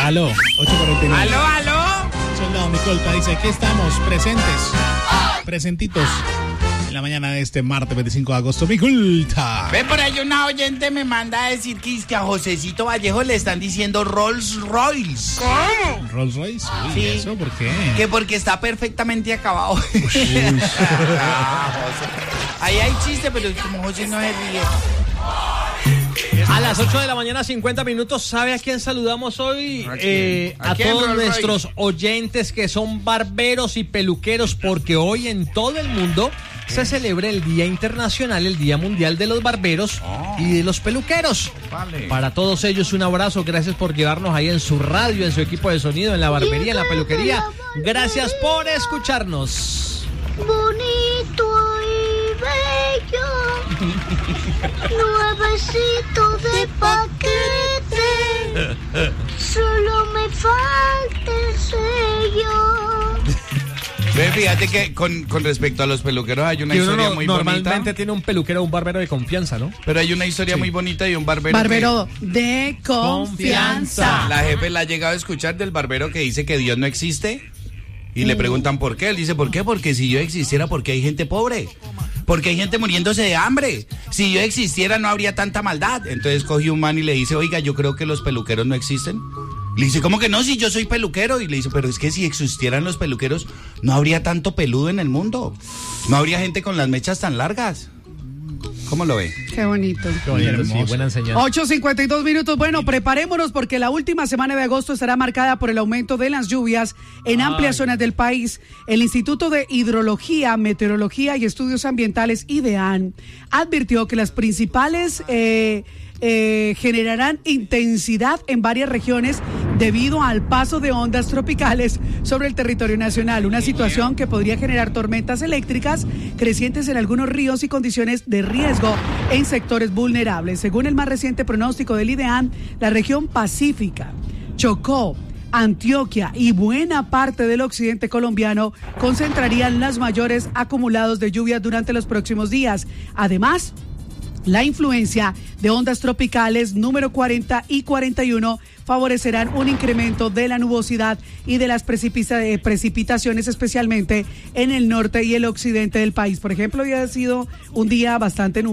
Aló, 8:49. Aló. Soldado Micolta dice, aquí estamos, presentitos. En la mañana de este martes 25 de agosto, Micolta. Ve por ahí una oyente me manda a decir que a Josecito Vallejo le están diciendo Rolls Royce. ¿Cómo? ¿Rolls Royce? Uy, Sí. ¿Eso por qué? Que porque está perfectamente acabado. Ahí hay chiste, pero como José no se ríe. A las 8 de la mañana, 50 minutos. ¿Sabe a quién saludamos hoy? ¿A A quién, todos Rolls nuestros Royce? oyentes que son barberos y peluqueros, porque hoy en todo el mundo se celebra el Día Internacional, el Día Mundial de los Barberos y de los Peluqueros. Vale. Para todos ellos un abrazo, gracias por llevarnos ahí en su radio, en su equipo de sonido, en la barbería, en la peluquería. Gracias por escucharnos. Bonito y bello, nuevecito de paquete, solo me falta el sello. Ve, fíjate que con respecto a los peluqueros hay una Que uno historia muy normalmente bonita. tiene un peluquero o un barbero de confianza, ¿no? Pero hay una historia muy bonita de un barbero. Barbero de confianza. La jefe la ha llegado a escuchar del barbero que dice que Dios no existe. Y le preguntan por qué. Él dice, ¿por qué? Porque si yo existiera, ¿por qué hay gente pobre? Porque hay gente muriéndose de hambre. Si yo existiera, no habría tanta maldad. Entonces cogió un man y le dice, oiga, yo creo que los peluqueros no existen. Le dice, ¿cómo que no? Si yo soy peluquero. Y le dice, pero es que si existieran los peluqueros, no habría tanto peludo en el mundo. No habría gente con las mechas tan largas. ¿Cómo lo ve? Qué bonito. Qué bonito, sí, buena enseñanza. 8:52 minutos. Bueno, preparémonos porque la última semana de agosto estará marcada por el aumento de las lluvias en amplias zonas del país. El Instituto de Hidrología, Meteorología y Estudios Ambientales, IDEAN, advirtió que las principales generarán intensidad en varias regiones debido al paso de ondas tropicales sobre el territorio nacional, una situación que podría generar tormentas eléctricas crecientes en algunos ríos y condiciones de riesgo en sectores vulnerables. Según el más reciente pronóstico del IDEAN, la región pacífica, Chocó, Antioquia y buena parte del occidente colombiano concentrarían las mayores acumulados de lluvias durante los próximos días. Además, la influencia de ondas tropicales número 40 y 41 favorecerán un incremento de la nubosidad y de las precipitaciones, especialmente en el norte y el occidente del país. Por ejemplo, hoy ha sido un día bastante nuboso